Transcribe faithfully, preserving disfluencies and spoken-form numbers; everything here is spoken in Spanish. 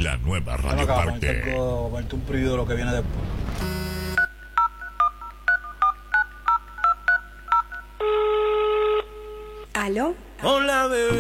La nueva Radio Acá, Parque. ponerte, ponerte un preview de lo que viene después. ¿Aló? Hola, bebé.